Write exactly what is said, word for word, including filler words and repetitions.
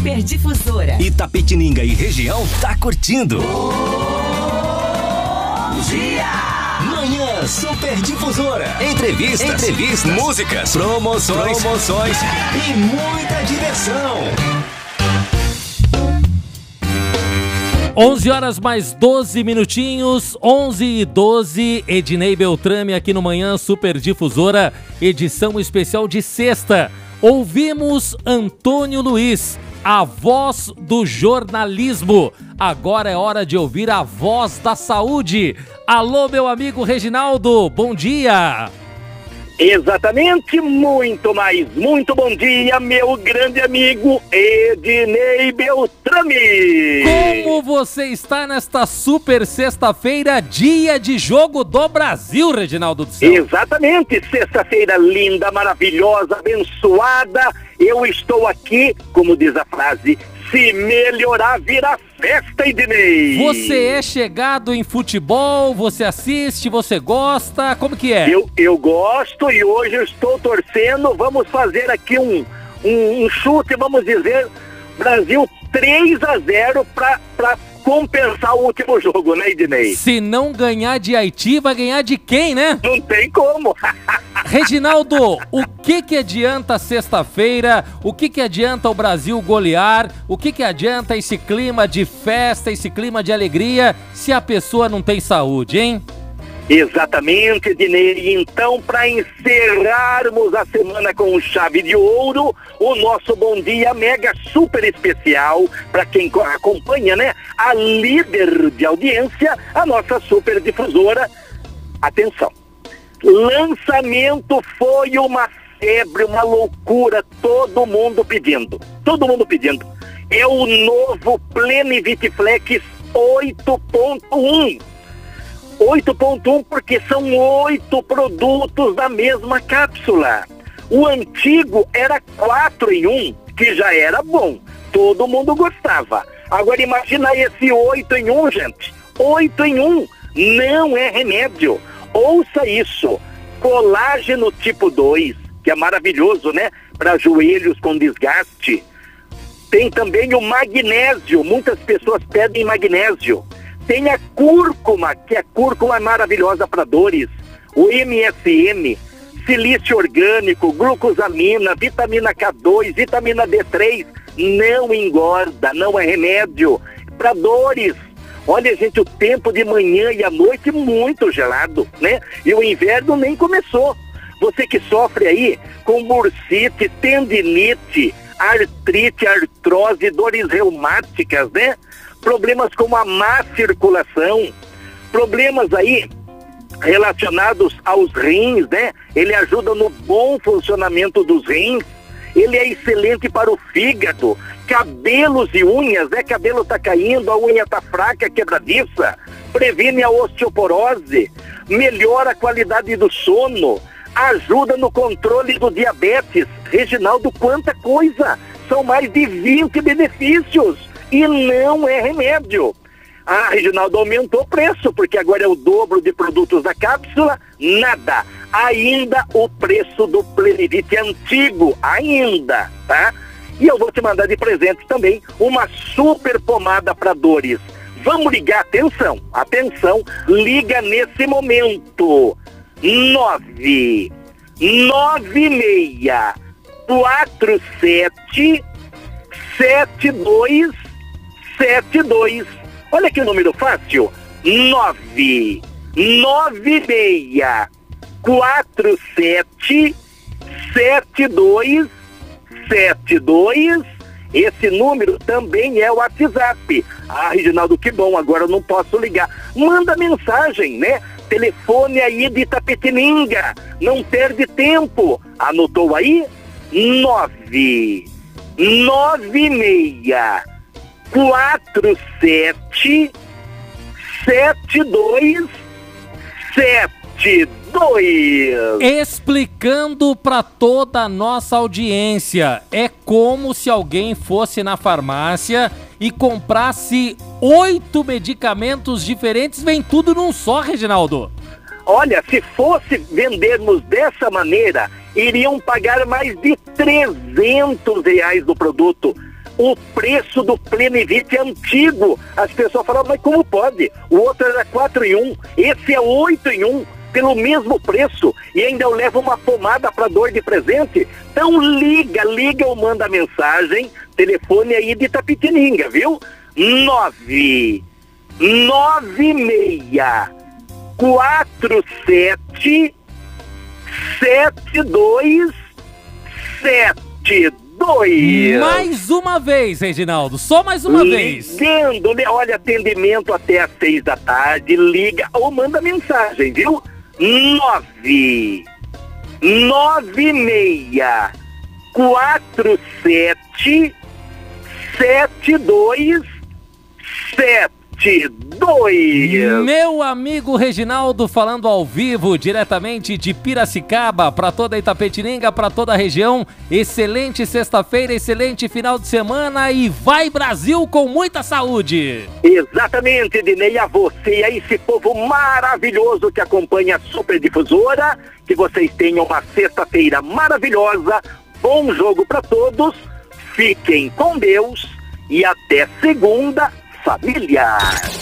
Super Difusora. Itapetininga e região tá curtindo. Bom dia! Manhã Super Difusora. Entrevistas, Entrevistas, músicas, promoções, promoções e muita diversão. onze horas mais doze minutinhos, onze e doze, Ednei Beltrame aqui no Manhã Super Difusora, edição especial de sexta. Ouvimos Antônio Luiz, a voz do jornalismo. Agora é hora de ouvir a voz da saúde. Alô, meu amigo Reginaldo, bom dia! Exatamente, muito mais, muito bom dia, meu grande amigo Ednei Beltrame. Como você está nesta super sexta-feira, dia de jogo do Brasil, Reginaldo do céu? Exatamente, sexta-feira linda, maravilhosa, abençoada. Eu estou aqui, como diz a frase, se melhorar vira festa, Ednei. Você é chegado em futebol, você assiste, você gosta, como que é? Eu, eu gosto e hoje eu estou torcendo, vamos fazer aqui um, um, um chute, vamos dizer, Brasil três a zero para compensar o último jogo, né, Ednei? Se não ganhar de Haiti, vai ganhar de quem, né? Não tem como. Reginaldo, o que que adianta sexta-feira? O que que adianta o Brasil golear? O que que adianta esse clima de festa, esse clima de alegria, se a pessoa não tem saúde, hein? Exatamente, Ednei. Então, para encerrarmos a semana com chave de ouro, o nosso bom dia mega super especial para quem acompanha, né? A líder de audiência, a nossa super difusora. Atenção, lançamento foi uma febre, uma loucura, todo mundo pedindo, todo mundo pedindo. É o novo Plenivit Flex oito ponto um. oito ponto um porque são oito produtos da mesma cápsula. O antigo era quatro em um, que já era bom. Todo mundo gostava. Agora imagina esse oito em um, gente. oito em um não é remédio. Ouça isso. Colágeno tipo dois, que é maravilhoso, né? Para joelhos com desgaste. Tem também o magnésio. Muitas pessoas pedem magnésio. Tem a cúrcuma, que a cúrcuma é maravilhosa para dores. O M S M, silício orgânico, glucosamina, vitamina K dois, vitamina D três, não engorda, não é remédio. Para dores, olha, gente, o tempo de manhã e à noite muito gelado, né? E o inverno nem começou. Você que sofre aí com bursite, tendinite, artrite, artrose, dores reumáticas, né? Problemas como a má circulação, problemas aí relacionados aos rins, né? Ele ajuda no bom funcionamento dos rins, ele é excelente para o fígado, cabelos e unhas, né? Cabelo tá caindo, a unha tá fraca, quebradiça, previne a osteoporose, melhora a qualidade do sono, ajuda no controle do diabetes. Reginaldo, quanta coisa! São mais de vinte benefícios. E não é remédio. Ah, Reginaldo, aumentou o preço, porque agora é o dobro de produtos da cápsula. Nada. Ainda o preço do Plenivit antigo. Ainda, tá? E eu vou te mandar de presente também uma super pomada para dores. Vamos ligar, atenção, atenção, liga nesse momento. nove nove seis quatro sete sete dois sete dois. Olha que número fácil. nove nove seis quatro sete sete dois sete dois. Esse número também é o WhatsApp. Ah, Reginaldo, que bom, agora eu não posso ligar. Manda mensagem, né? Telefone aí de Itapetininga. Não perde tempo. Anotou aí? nove nove seis quatro sete sete dois sete dois. Explicando para toda a nossa audiência, é como se alguém fosse na farmácia e comprasse oito medicamentos diferentes, vem tudo num só, Reginaldo. Olha, se fosse vendermos dessa maneira, iriam pagar mais de trezentos reais no produto. O preço do Plenivit é antigo. As pessoas falam, mas como pode? O outro era quatro em um, esse é oito em um, pelo mesmo preço. E ainda eu levo uma pomada para dor de presente. Então liga, liga ou manda mensagem. Telefone aí de Itapetininga, viu? nove nove seis quatro sete sete dois sete dois. Mais uma vez, Reginaldo, só mais uma vez. Ligando, né? Olha, atendimento até às seis da tarde, liga ou manda mensagem, viu? nove nove seis quatro sete sete dois sete dois. Meu amigo Reginaldo falando ao vivo, diretamente de Piracicaba, para toda Itapetininga, para toda a região. Excelente sexta-feira, excelente final de semana e vai Brasil com muita saúde. Exatamente, Ednei, a você e a esse povo maravilhoso que acompanha a Super Difusora, que vocês tenham uma sexta-feira maravilhosa, bom jogo para todos, fiquem com Deus e até segunda, família.